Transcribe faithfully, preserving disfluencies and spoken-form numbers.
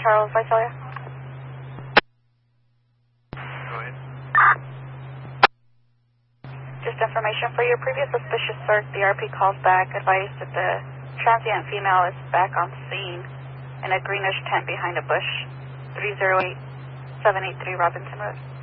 Charles, Visalia. Go ahead. Just information for your previous suspicious search. The R P calls back, advised that the transient female is back on scene in a greenish tent behind a bush. three zero eight seven eight three Robinson Road.